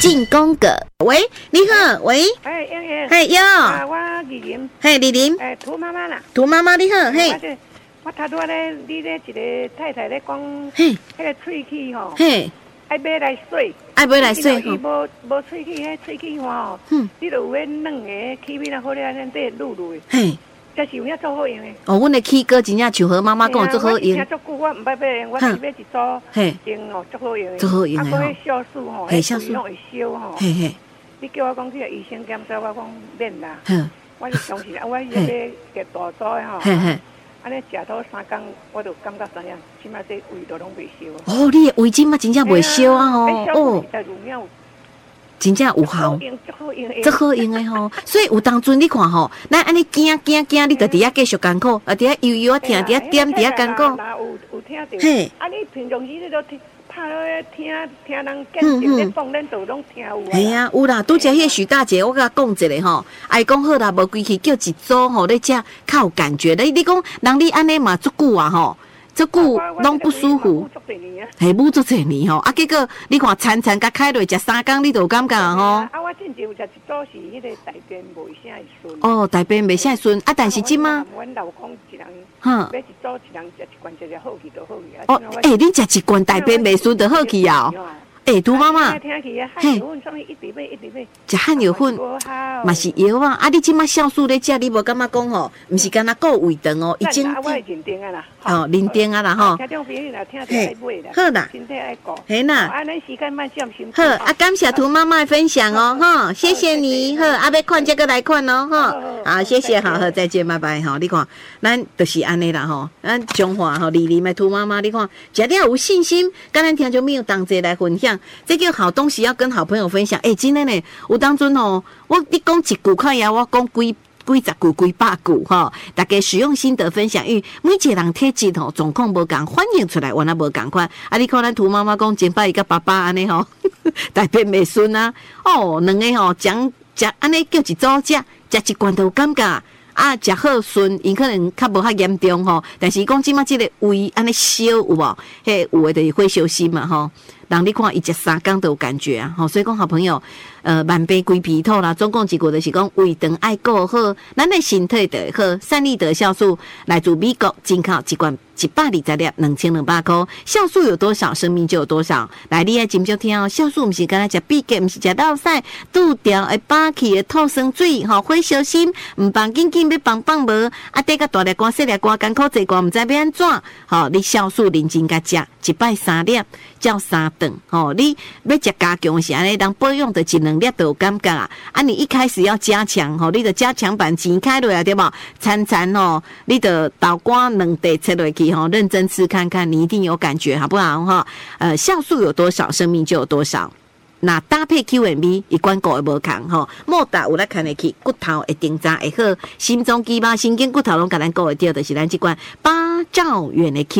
进宫格。喂，你好，喂， 哎，英英， 嘿哟， 我李林， 嘿李林， 涂妈妈啦， 涂妈妈你好，嘿， 我头拄咧，你咧一个太太咧讲， 嘿， 迄个喙齿吼， 嘿， 爱买来洗， 爱买来洗伊无喙齿，迄喙齿吼，你著有迄软个气味啊，好咧，安尼撸撸的，嘿。这是有影做好用的。 哦，阮的起哥真正像和妈妈讲做好用。 听足久，我唔捌买，我是买一组用哦，足好用的。 足好用的吼。 啊，迄酵素吼，酵素拢会烧吼。嘿嘿。你叫我讲去个医生检查，我讲免啦。我是当时啊，我迄个大组的吼。嘿嘿。安尼食到3工，我就感觉怎样？起码这胃都拢袂烧。哦， 你的胃真嘛真正袂烧啊吼。 哦。 真正有效，足好用的吼。所以有当阵你看吼，咱安尼惊，你就伫遐继续艰苦，啊伫遐悠啊听，伫遐点，伫遐艰苦。 有听到。嘿，啊你平常时你都拍咧听人见证咧讲，咱都拢听有啊。 系啊，有啦。拄则迄个许大姐，我甲讲一个吼，伊讲好啦，无规气叫一组吼咧食，较有感觉的。你讲人你安尼嘛足久啊吼。这久拢不舒服，系捂足侪年吼，啊结果你看餐甲开落食3工，你就有感觉啊吼。 啊，我之前有食一组是迄个大便袂啥顺。 哦，大便袂啥顺，啊但是即马， 阮老公一人，买一组一人食一罐，食好去就好去啊。 哦，你食一罐大便袂顺就好去啊。涂妈妈， 嘿， 食汉药粉嘛是药啊！啊，你即马酵素咧食，你无感觉讲吼，毋是干那顾胃肠哦，已经哦，认定啊啦吼。好啦，嘿啦，好啊，感谢涂妈妈的分享哦，哈，谢谢你，好，啊，要看这个来看哦，哈，好，谢谢，好，再见，拜拜，哈，你看，咱就是安尼啦，吼，咱中华吼，李林的涂妈妈，你看，食了有信心，跟咱听众朋友同齐来分享。这个好东西要跟好朋友分享，真的呢，有当阵哦，你讲一句看呀，我讲几十句、几百句哈，大家使用心得分享，因为每一个人体质吼状况无共，反映出来原来无共款。啊，你看咱涂妈妈讲前摆伊甲爸爸安尼吼，大便袂顺啊，哦，两个吼食安尼叫一组食一罐都有感觉。啊，食好顺，因可能较无遐严重吼，但是讲即马即个胃安尼烧有无？迄有诶就是火烧心嘛吼。人你看伊食3工都有感觉啊，吼，所以讲好朋友，万病归脾土啦。总共一句就是讲胃肠爱顾好，咱的身体就好。善利德酵素来自美国进口一罐120粒，2200块。酵素有多少，生命就有多少。来，你爱斟酌听哦。酵素毋是干那食闭结，毋是食落屎，拄掉会饱气的吐酸水，吼，火烧心，毋放紧紧要放无，啊，得个大粒瓜、细粒瓜、艰苦济瓜，毋知要安怎？吼，你酵素认真甲食，一摆3粒，照3顿。吼，你要食加强是安尼，人保养的1-2粒都有感觉啊！啊，你一开始要加强吼，你的加强版钱开落来对吧？餐吼，你的豆干2袋切落去吼，认真吃看看，你一定有感觉，好不好哈？酵素有多少，生命就有多少。那搭配 Q&B 伊管顾会无同吼，莫打有来看得起，骨头会定扎会好，心脏肌肉神经骨头拢甲咱顾会着，就是咱即款8兆元的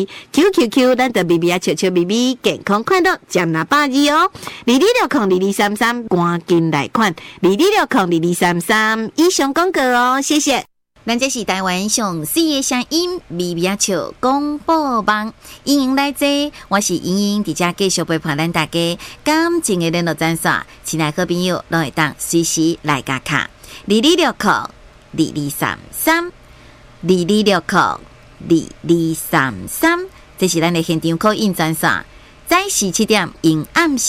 Q&B，QQQ 咱的 BB 啊，笑笑 BB 健康快乐占那8哦，22602233赶紧来看22602233以上广告哦，谢谢。咱这是台湾上水的声音，BB啊笑广播网，莹莹来坐，我是莹莹，伫遮继续陪伴咱大家感情的联络专线，亲爱好朋友拢会当随时来加卡，22602233，22602233，这是咱的现场call in专线，早时7点，因暗时。